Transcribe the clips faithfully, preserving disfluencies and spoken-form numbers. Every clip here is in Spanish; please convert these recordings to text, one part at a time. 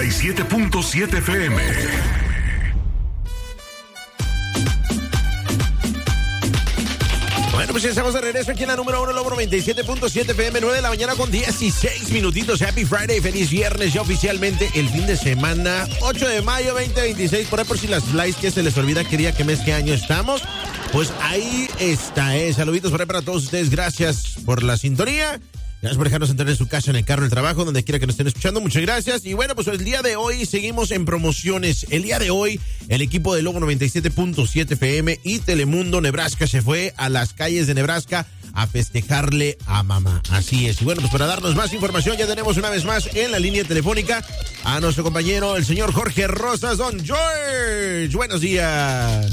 y siete punto siete F M. Bueno, pues ya estamos de regreso aquí en la número uno, Lobo noventa y siete punto siete F M, nueve de la mañana con dieciséis minutitos. Happy Friday, feliz viernes, ya oficialmente el fin de semana, ocho de mayo veinte veintiséis. Por ahí, por si las flies que se les olvida qué día, qué mes, qué año estamos, pues ahí está, eh. Saluditos por ahí para todos ustedes, gracias por la sintonía. Gracias por dejarnos entrar en su casa, en el carro, en el trabajo, donde quiera que nos estén escuchando. Muchas gracias. Y bueno, pues el día de hoy seguimos en promociones. El día de hoy, el equipo de Lobo noventa y siete punto siete F M y Telemundo Nebraska se fue a las calles de Nebraska a festejarle a mamá. Así es. Y bueno, pues para darnos más información, ya tenemos una vez más en la línea telefónica a nuestro compañero, el señor Jorge Rosas. Don George, buenos días.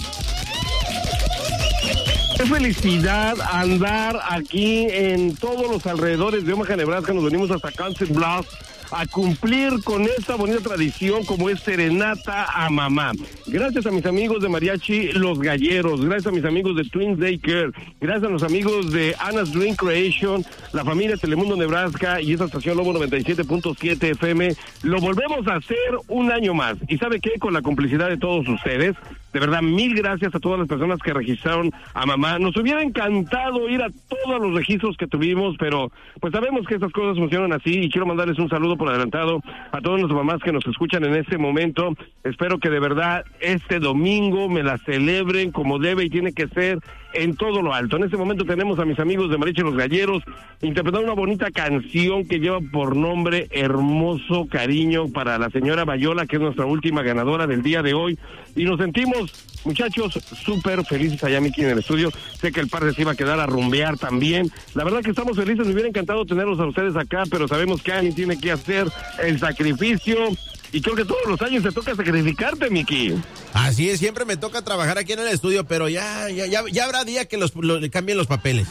Qué felicidad andar aquí en todos los alrededores de Omaha, Nebraska. Nos venimos hasta Kansas Bluff a cumplir con esta bonita tradición como es serenata a mamá. Gracias a mis amigos de Mariachi Los Galleros, gracias a mis amigos de Twins Daycare, gracias a los amigos de Anna's Dream Creation, la familia Telemundo Nebraska y esta estación Lobo noventa y siete punto siete F M. Lo volvemos a hacer un año más. ¿Y sabe qué? Con la complicidad de todos ustedes. De verdad, mil gracias a todas las personas que registraron a mamá. Nos hubiera encantado ir a todos los registros que tuvimos, pero pues sabemos que estas cosas funcionan así y quiero mandarles un saludo por adelantado a todas las mamás que nos escuchan en este momento. Espero que de verdad este domingo me la celebren como debe y tiene que ser en todo lo alto. En este momento tenemos a mis amigos de Mariachi Los Galleros interpretando una bonita canción que lleva por nombre Hermoso Cariño para la señora Bayola, que es nuestra última ganadora del día de hoy. Y nos sentimos, muchachos, súper felices allá, Miki, en el estudio. Sé que el par se iba a quedar a rumbear también. La verdad que estamos felices, me hubiera encantado tenerlos a ustedes acá, pero sabemos que alguien tiene que hacer el sacrificio. Y creo que todos los años te toca sacrificarte, Miki. Así es, siempre me toca trabajar aquí en el estudio, pero ya ya ya, ya habrá día que los lo, le cambien los papeles.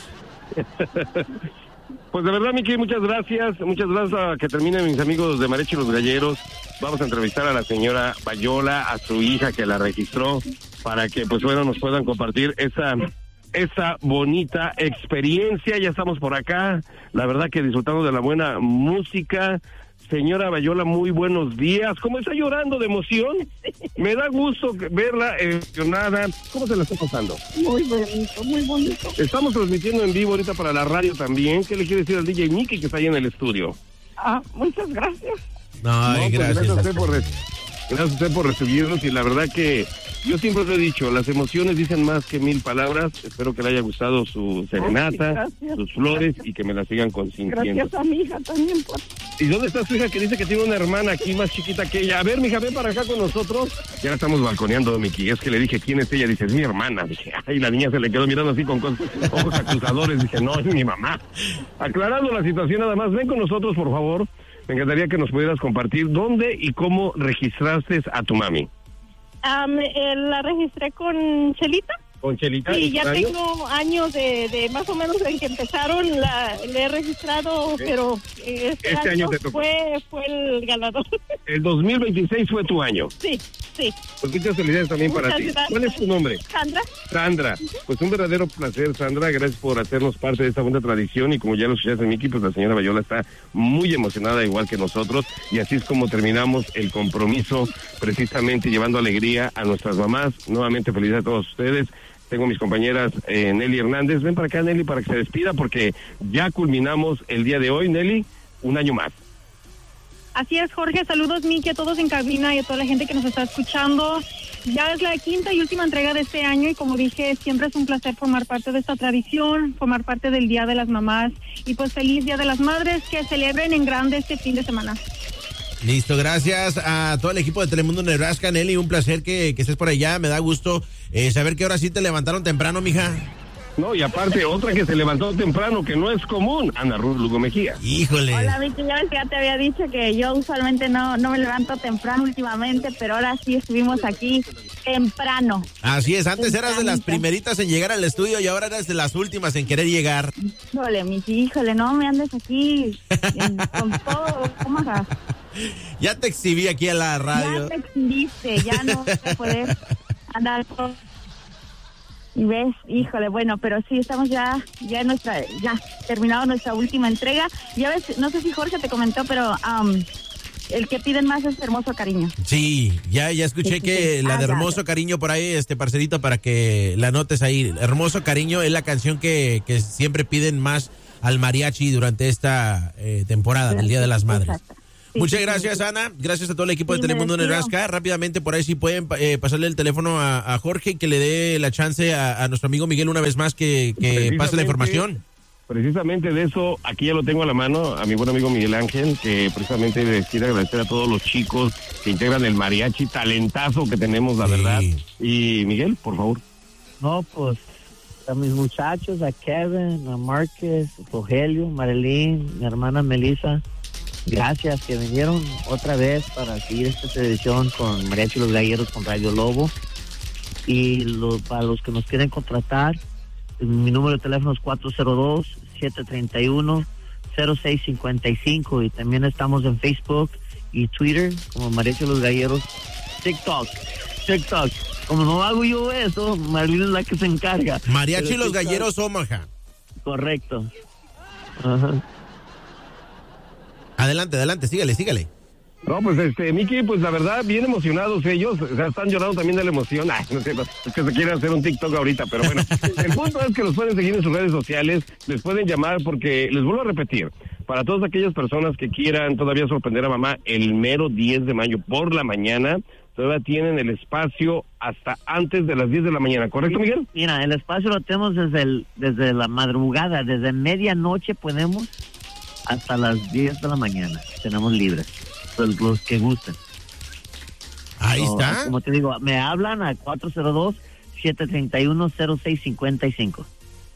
Pues de verdad, Miki, muchas gracias. Muchas gracias a que terminen mis amigos de Mariachi Los Galleros. Vamos a entrevistar a la señora Bayola, a su hija que la registró, para que pues bueno nos puedan compartir esa... esa bonita experiencia. Ya estamos por acá, la verdad que disfrutando de la buena música. Señora Bayola, muy buenos días. ¿Cómo está llorando de emoción? Me da gusto verla emocionada. ¿Cómo se la está pasando? Muy bonito, muy bonito. Estamos transmitiendo en vivo ahorita para la radio también. ¿Qué le quiere decir al D J Mickey que está ahí en el estudio? Ah, muchas gracias. Ay, no, pues gracias. Gracias a usted por, re- gracias a usted por recibirnos y la verdad que yo siempre lo he dicho, las emociones dicen más que mil palabras. Espero que le haya gustado su serenata, Ay, sus flores y que me la sigan consintiendo. Gracias a mi hija también por... ¿Y dónde está su hija que dice que tiene una hermana aquí más chiquita que ella? A ver, mija, ven para acá con nosotros. Ya la estamos balconeando, Miki. Es que le dije, ¿quién es ella? Dice, es mi hermana. Dije, ay, la niña se le quedó mirando así con ojos acusadores. Dije, no, es mi mamá. Aclarando la situación nada más, ven con nosotros, por favor. Me encantaría que nos pudieras compartir dónde y cómo registraste a tu mami. Um, eh, la registré con Chelita. ¿Con Chelita? Sí, ya ¿años? tengo años de, de más o menos en que empezaron, la, le he registrado, pero eh, este, Este año año, te tocó. fue, fue el ganador. El dos mil veintiséis fue tu año. Sí, sí. Pues muchas felicidades también Muchas para ti. gracias. ¿Cuál es tu nombre? Sandra. Sandra. Pues un verdadero placer, Sandra. Gracias por hacernos parte de esta buena tradición. Y como ya lo escuchaste, Miki, pues la señora Bayola está muy emocionada, igual que nosotros. Y así es como terminamos el compromiso, precisamente llevando alegría a nuestras mamás. Nuevamente, felicidades a todos ustedes. Tengo mis compañeras eh, Nelly Hernández. Ven para acá, Nelly, para que se despida, porque ya culminamos el día de hoy, Nelly, un año más. Así es, Jorge. Saludos, Miki, a todos en cabina y a toda la gente que nos está escuchando. Ya es la quinta y última entrega de este año y como dije, siempre es un placer formar parte de esta tradición, formar parte del Día de las Mamás y pues feliz Día de las Madres, que celebren en grande este fin de semana. Listo, gracias a todo el equipo de Telemundo Nebraska. Nelly, un placer que, que estés por allá. Me da gusto eh, saber que ahora sí te levantaron temprano, mija. No, y aparte, otra que se levantó temprano, que no es común, Ana Ruth Lugo Mejía. Híjole. Hola, Vicky, ya ves que ya te había dicho que yo usualmente no, no me levanto temprano últimamente, pero ahora sí estuvimos aquí temprano. Así es, antes eras de las primeritas en llegar al estudio y ahora eres de las últimas en querer llegar. Híjole, Miki, híjole, no me andes aquí en, con todo, ¿cómo vas? Ya te exhibí aquí en la radio. Ya te exhibiste, ya no vas a poder andar todo. Y ves, híjole, bueno, pero sí, estamos ya, ya en nuestra, ya terminado nuestra última entrega. Ya ves, no sé si Jorge te comentó, pero um, el que piden más es Hermoso Cariño. Sí, ya, ya escuché Sí, que sí. la Ah, de ya, Hermoso ya. Cariño por ahí, este parcerito, para que la anotes ahí. Hermoso Cariño es la canción que, que siempre piden más al mariachi durante esta eh, temporada del Día de las Madres. Exacto. Sí, Muchas sí, gracias, sí. Ana. Gracias a todo el equipo Sí, de me Telemundo despido. Nebraska. Rápidamente, por ahí si pueden eh, pasarle el teléfono a, a Jorge y que le dé la chance a, a nuestro amigo Miguel una vez más que, que pase la información. Precisamente de eso, aquí ya lo tengo a la mano, a mi buen amigo Miguel Ángel, que precisamente les quiere agradecer a todos los chicos que integran el mariachi, talentazo que tenemos, la Sí. verdad. Y Miguel, por favor. No, pues a mis muchachos, a Kevin, a Márquez, Rogelio, Marilyn, mi hermana Melissa, gracias que vinieron otra vez para seguir esta tradición con Mariachi Los Galleros, con Radio Lobo. Y lo, para los que nos quieren contratar, mi número de teléfono es cuatro cero dos, siete tres uno, cero seis cinco cinco y también estamos en Facebook y Twitter como Mariachi Los Galleros, TikTok, TikTok. Como no hago yo eso, Marilyn es la que se encarga. Mariachi Pero Los TikTok- Galleros Omaha. Correcto. Ajá. Adelante, adelante, sígale, sígale. No, pues este, Miki, pues la verdad, bien emocionados ellos, o sea, están llorando también de la emoción. Ay, no sé, es que se quieren hacer un TikTok ahorita, pero bueno. El punto es que los pueden seguir en sus redes sociales, les pueden llamar porque, les vuelvo a repetir, para todas aquellas personas que quieran todavía sorprender a mamá el mero diez de mayo por la mañana, todavía tienen el espacio hasta antes de las diez de la mañana, ¿correcto, Miguel? Mira, el espacio lo tenemos desde el, desde la madrugada, desde medianoche podemos hasta las diez de la mañana. Tenemos libres, los, los que gusten. Ahí So, está. Como te digo, me hablan a cuatro cero dos, siete tres uno, cero seis cinco cinco.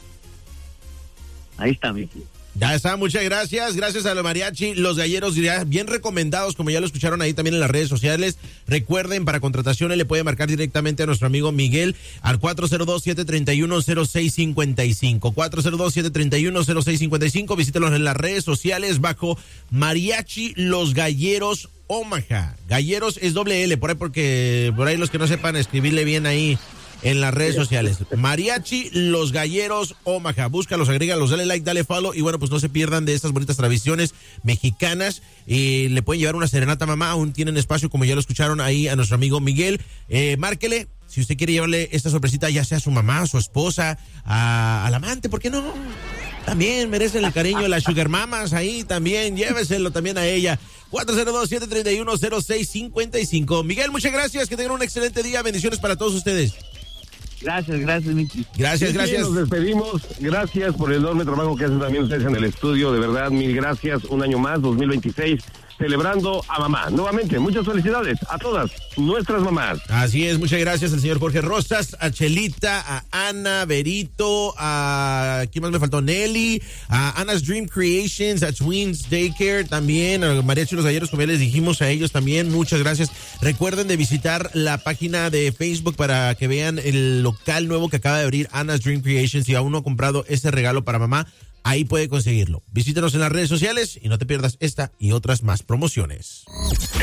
Ahí está, Miki. Ya está, muchas gracias. Gracias a los mariachi, los galleros, ya bien recomendados, como ya lo escucharon ahí también en las redes sociales. Recuerden, para contrataciones le puede marcar directamente a nuestro amigo Miguel al cuatro cero dos, siete tres uno, cero seis cinco cinco. cuatro cero dos, siete tres uno, cero seis cinco cinco. Visítelos en las redes sociales bajo Mariachi Los Galleros Omaha. Galleros es doble L, por ahí, porque por ahí los que no sepan escribirle bien ahí en las redes sociales. Mariachi Los Galleros Omaha. Búscalos, agrégalos, dale like, dale follow y bueno, pues no se pierdan de estas bonitas tradiciones mexicanas. Eh, le pueden llevar una serenata a mamá, aún tienen espacio, como ya lo escucharon ahí a nuestro amigo Miguel. Eh, márquele, si usted quiere llevarle esta sorpresita, ya sea a su mamá, a su esposa, a, al amante, ¿por qué no? También merecen el cariño de las sugar mamas ahí, también, lléveselo también a ella. cuatro cero dos, siete tres uno, cero seis cinco cinco. Miguel, muchas gracias, que tengan un excelente día, bendiciones para todos ustedes. Gracias, gracias, Miki. Gracias, Sí, gracias. Nos despedimos. Gracias por el enorme trabajo que hacen también ustedes en el estudio. De verdad, mil gracias. Un año más, dos mil veintiséis, celebrando a mamá. Nuevamente, muchas felicidades a todas nuestras mamás. Así es, muchas gracias al señor Jorge Rosas, a Chelita, a Ana, Berito, a... ¿quién más me faltó? Nelly, a Ana's Dream Creations, a Twins Daycare también, a Mariachi Los Galleros, como ya les dijimos, a ellos también, muchas gracias. Recuerden de visitar la página de Facebook para que vean el local nuevo que acaba de abrir Ana's Dream Creations. Si aún no ha comprado ese regalo para mamá, ahí puede conseguirlo. Visítanos en las redes sociales y no te pierdas esta y otras más promociones.